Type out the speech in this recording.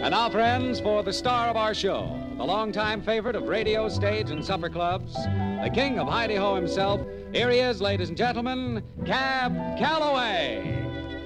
And now, friends, for the star of our show, the longtime favorite of radio, stage, and supper clubs, the king of Heidi-Ho himself, here he is, ladies and gentlemen, Cab Calloway.